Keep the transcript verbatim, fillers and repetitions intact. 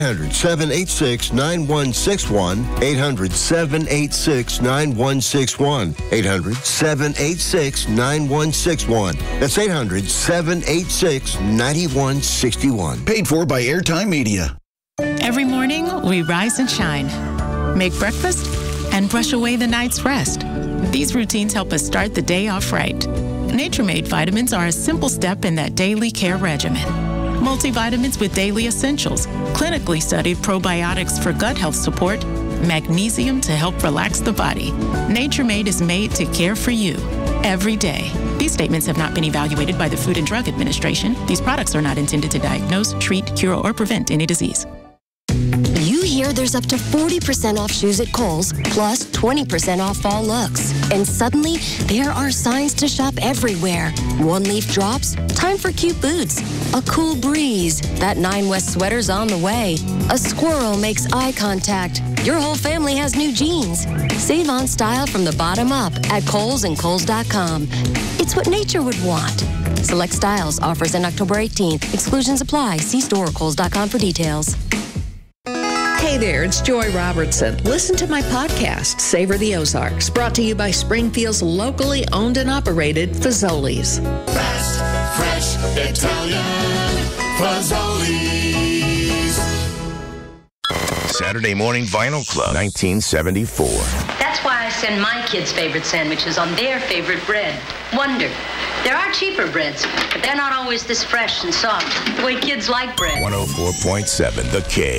eight hundred, seven eight six, nine one six one. eight hundred, seven eight six, nine one six one. eight hundred, seven eight six, nine one six one. That's eight hundred, seven eight six, nine one six one. Paid for by Airtime Media. Every morning, we rise and shine, make breakfast, and brush away the night's rest. These routines help us start the day off right. Nature-Made vitamins are a simple step in that daily care regimen. Multivitamins with daily essentials, clinically studied probiotics for gut health support, magnesium to help relax the body. Nature-Made is made to care for you every day. These statements have not been evaluated by the Food and Drug Administration. These products are not intended to diagnose, treat, cure, or prevent any disease. You hear there's up to forty percent off shoes at Kohl's, plus twenty percent off fall looks. And suddenly, there are signs to shop everywhere. One leaf drops, time for cute boots. A cool breeze, that Nine West sweater's on the way. A squirrel makes eye contact. Your whole family has new jeans. Save on style from the bottom up at Kohl's and Kohl's dot com. It's what nature would want. Select styles, offers in October eighteenth. Exclusions apply. See store or Kohl's dot com for details. Hey there, it's Joy Robertson. Listen to my podcast, Savor the Ozarks, brought to you by Springfield's locally owned and operated Fazoli's. Fast, fresh, Italian Fazoli's. Saturday Morning Vinyl Club, nineteen seventy-four. That's why I send my kids' favorite sandwiches on their favorite bread, Wonder. There are cheaper breads, but they're not always this fresh and soft, the way kids like bread. one oh four point seven The K.